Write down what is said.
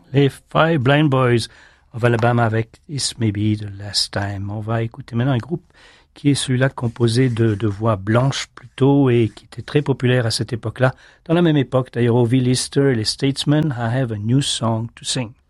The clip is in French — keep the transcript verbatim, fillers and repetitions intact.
Les Five Blind Boys of Alabama avec This May Be the Last Time. On va écouter maintenant un groupe qui est celui-là composé de, de voix blanches plutôt et qui était très populaire à cette époque-là. Dans la même époque, d'ailleurs, Ovie Lister et les Statesmen, I Have a New Song to Sing.